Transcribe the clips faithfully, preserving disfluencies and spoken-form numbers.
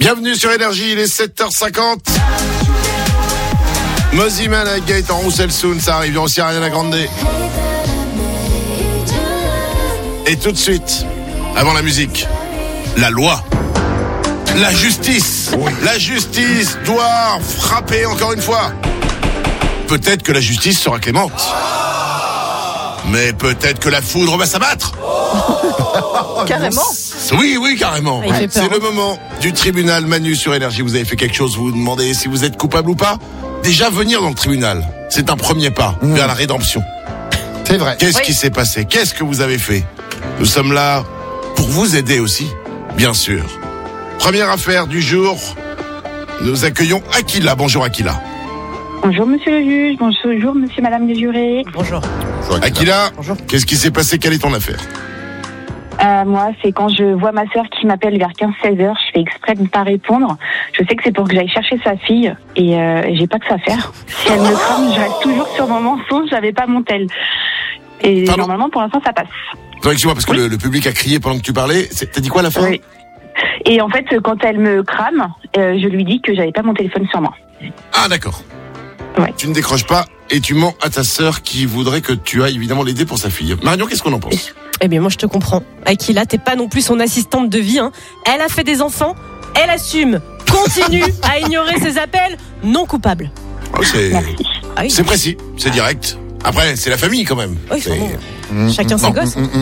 Bienvenue sur Énergie, il est sept heures cinquante. Mosiman avec Gaëtan Roussel Soun, ça arrive. Il y a aussi Ariana Grande. Et tout de suite, avant la musique, la loi. La justice. Oui. La justice doit frapper encore une fois. Peut-être que la justice sera clémente. Mais peut-être que la foudre va s'abattre. Carrément. Oui, oui, carrément. Ouais. C'est le moment du tribunal. Manu sur Énergie. Vous avez fait quelque chose, vous vous demandez si vous êtes coupable ou pas. Déjà, venir dans le tribunal, c'est un premier pas mmh. vers la rédemption. C'est vrai. Qu'est-ce oui. qui s'est passé? Qu'est-ce que vous avez fait? Nous sommes là pour vous aider aussi, bien sûr. Première affaire du jour. Nous accueillons Akila. Bonjour Akila. Bonjour monsieur le juge, bonjour monsieur madame le juré. Bonjour. Bonjour Akila. Bonjour. Qu'est-ce qui s'est passé? Quelle est ton affaire? Euh, moi, c'est quand je vois ma sœur qui m'appelle vers quinze seize heures, je fais exprès de ne pas répondre. Je sais que c'est pour que j'aille chercher sa fille et euh, j'ai pas que ça à faire. Si elle me crame, je reste toujours sur mon mensonge, j'avais pas mon tel. Et Pardon normalement, pour l'instant, ça passe. Attends, excuse-moi, parce que oui. le, le public a crié pendant que tu parlais. C'est, t'as dit quoi à la fin? Oui. Et en fait, quand elle me crame, euh, je lui dis que j'avais pas mon téléphone sur moi. Ah d'accord. Ouais. Tu ne décroches pas et tu mens à ta sœur qui voudrait que tu ailles évidemment l'aider pour sa fille. Marion, qu'est-ce qu'on en pense? Eh bien, moi, je te comprends. Akila, t'es pas non plus son assistante de vie. Hein. Elle a fait des enfants, elle assume, continue à ignorer ses appels, non coupable. Oh, c'est... Ah oui. c'est précis, c'est direct. Après, c'est la famille quand même. Oui, c'est... bon. mmh, Chacun mmh, ses mmh, gosses. Mmh,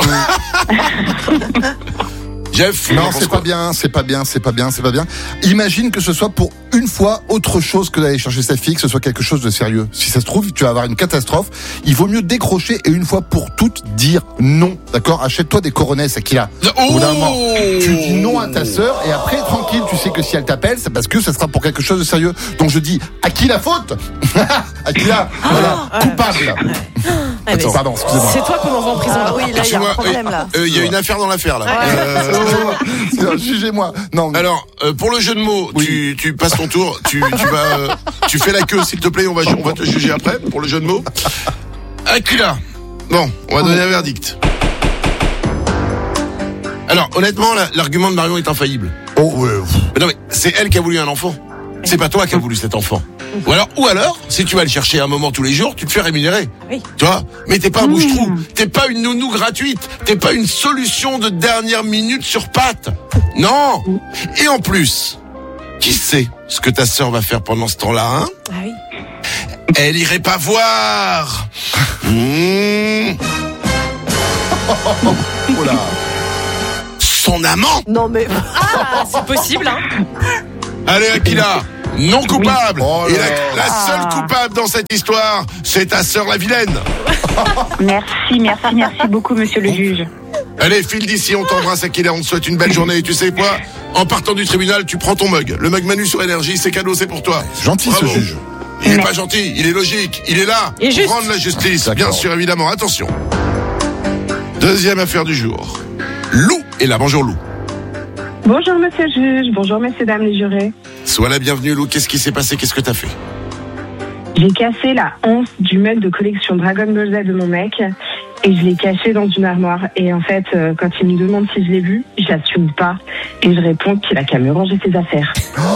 mmh, Jeff, non, c'est pas bien, c'est pas bien, c'est pas bien, c'est pas bien. Imagine que ce soit pour une fois autre chose que d'aller chercher sa fille, que ce soit quelque chose de sérieux. Si ça se trouve, tu vas avoir une catastrophe. Il vaut mieux décrocher et une fois pour toutes dire non. D'accord? Achète-toi des coronesses, Akila. Oh Au bout d'un moment, tu dis non à ta sœur et après, tranquille, tu sais que si elle t'appelle, c'est parce que ça sera pour quelque chose de sérieux. Donc je dis, à qui la faute? Akila, ah, voilà, ah, coupable. Ah, Attends, pardon, excusez-moi. C'est toi qu'on envoie en prison. Ah oui, là, il y a un problème, là. Il euh, y a une affaire dans l'affaire, là. Ouais. Euh... C'est jugez-moi. Non. Mais... Alors, euh, pour le jeu de mots, oui. tu, tu passes ton tour, tu, tu vas, euh, tu fais la queue, s'il te plaît, on va, on va te juger après, pour le jeu de mots. Akila. Bon, on va donner un verdict. Alors, honnêtement, la, l'argument de Marion est infaillible. Oh, ouais. Mais non, mais c'est elle qui a voulu un enfant. C'est pas toi qui as voulu cet enfant. Ou alors, ou alors, si tu vas le chercher un moment tous les jours, tu te fais rémunérer. Oui. Tu vois? Mais t'es pas un bouche-trou. T'es pas une nounou gratuite. T'es pas une solution de dernière minute sur pattes. Non. Et en plus, qui sait ce que ta sœur va faire pendant ce temps-là, hein? Ah oui. Elle irait pas voir. Mmh. Oh là. Son amant. Non mais... Ah, c'est possible, hein. Allez, Akila. Non coupable. Oh et la, la seule coupable dans cette histoire, c'est ta sœur la vilaine. Merci, merci, merci beaucoup, monsieur le juge. Allez, file d'ici, on t'embrasse, Akila, on te souhaite une belle journée. Et tu sais quoi? En partant du tribunal, tu prends ton mug. Le mug Manu sur Énergie, c'est cadeau, c'est pour toi. Gentil, bravo. Ce juge. Il est pas gentil, il est logique, il est là et pour juste. rendre la justice, D'accord. bien sûr, évidemment. Attention. Deuxième affaire du jour. Lou est là, bonjour Lou. Bonjour monsieur le juge, bonjour messieurs, dames les jurés. Sois la bienvenue Lou, qu'est-ce qui s'est passé? Qu'est-ce que t'as fait? J'ai cassé la honte du mug de collection Dragon Ball Z de mon mec et je l'ai caché dans une armoire. Et en fait, euh, quand il me demande si je l'ai vu, j'assume pas et je réponds qu'il a qu'à me ranger ses affaires.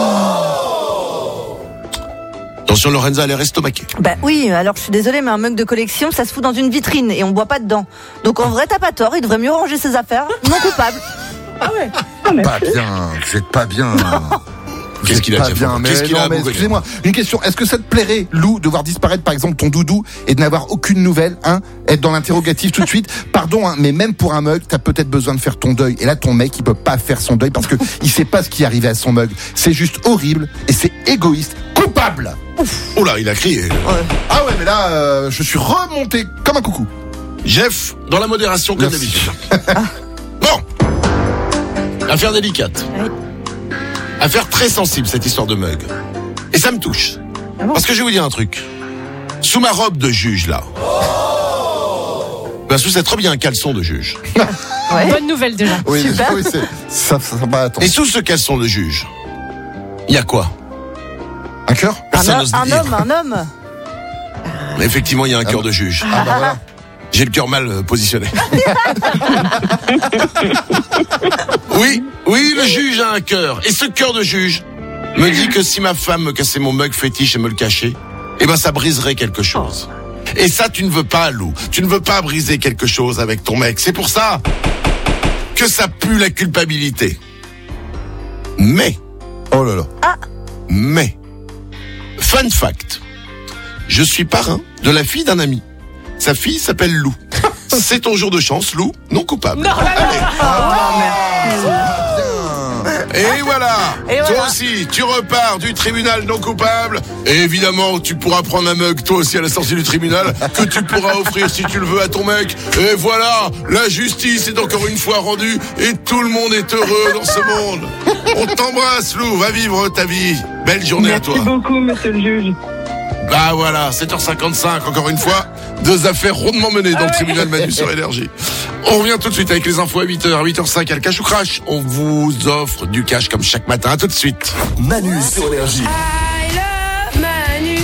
Attention, Lorenza, elle est estomaquée. Bah oui, alors je suis désolée, mais un mug de collection, ça se fout dans une vitrine et on boit pas dedans. Donc en vrai, t'as pas tort, il devrait mieux ranger ses affaires, non coupable. Ah ouais. Pas bien, vous êtes pas bien. Vous Qu'est-ce qu'il a pas déjà bien, fait mais Qu'est-ce qu'il non, a mais bouffé excusez-moi, une question, est-ce que ça te plairait, Lou, de voir disparaître par exemple ton doudou et de n'avoir aucune nouvelle, hein, être dans l'interrogatif tout de suite? Pardon, hein, mais même pour un mug, t'as peut-être besoin de faire ton deuil. Et là, ton mec, il peut pas faire son deuil parce que il sait pas ce qui est arrivé à son mug. C'est juste horrible et c'est égoïste. Coupable! Oh là, il a crié. Ouais. Ah ouais, mais là, euh, je suis remonté comme un coucou. Jeff, dans la modération comme Merci. d'habitude. Bon. Affaire délicate. Oui. Affaire très sensible, cette histoire de mug. Et ça me touche. Ah bon? Parce que je vais vous dire un truc. Sous ma robe de juge, là. Ben, sous cette robe, il y a un caleçon de juge. Ouais. Bonne nouvelle déjà. Oui, Super. oui, c'est, ça, ça, ça va attendre. Et sous ce caleçon de juge, il y a quoi? Un cœur? Un, Personne ho- n'ose le un dire. homme, un homme. Mais effectivement, il y a un cœur de juge. Ah bah voilà. J'ai le cœur mal euh, positionné. Oui, oui, le juge a un cœur. Et ce cœur de juge me dit que si ma femme me cassait mon mug fétiche et me le cachait, eh ben ça briserait quelque chose. Et ça, tu ne veux pas, Lou. Tu ne veux pas briser quelque chose avec ton mec. C'est pour ça que ça pue la culpabilité. Mais, Oh là là. mais, fun fact, je suis parrain de la fille d'un ami. Sa fille s'appelle Lou. C'est ton jour de chance, Lou, non coupable. Non, Et voilà. Et Toi voilà. aussi, tu repars du tribunal non coupable. Et évidemment, tu pourras prendre un mug, toi aussi, à la sortie du tribunal, que tu pourras offrir, si tu le veux, à ton mec. Et voilà, la justice est encore une fois rendue et tout le monde est heureux dans ce monde. On t'embrasse, Lou. Va vivre ta vie. Belle journée à toi. Merci beaucoup, monsieur le juge. Bah voilà, sept heures cinquante-cinq, encore une fois, deux affaires rondement menées dans le tribunal Manu sur Énergie. On revient tout de suite avec les infos à huit heures, huit heures cinq, à le cash ou crash. On vous offre du cash comme chaque matin. À tout de suite. Manu sur Énergie. I love Manu.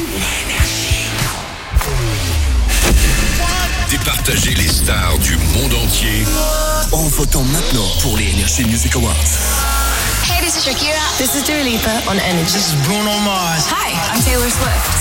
Départager les stars du monde entier en votant maintenant pour les Energy Music Awards. Hey, this is Shakira. This is Dua Lipa on Energy. Hi, I'm Taylor Swift.